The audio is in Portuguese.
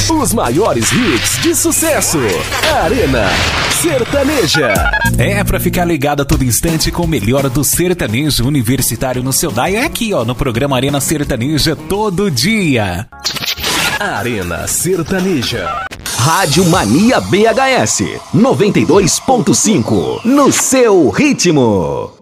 Os maiores hits de sucesso. Arena Sertaneja. É pra ficar ligado a todo instante com o melhor do sertanejo universitário no seu dial. É aqui, ó, no programa Arena Sertaneja todo dia. Arena Sertaneja. Rádio Mania BHS 92.5 no seu ritmo.